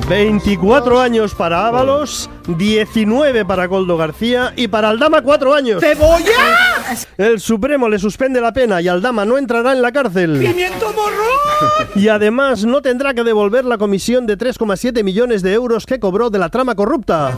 24 años para Ábalos, 19 para Koldo García y para Aldama 4 años. ¡Cebolla! El Supremo le suspende la pena y Aldama no entrará en la cárcel. ¡Pimiento morrón! Y además no tendrá que devolver la comisión de 3,7 millones de euros que cobró de la trama corrupta.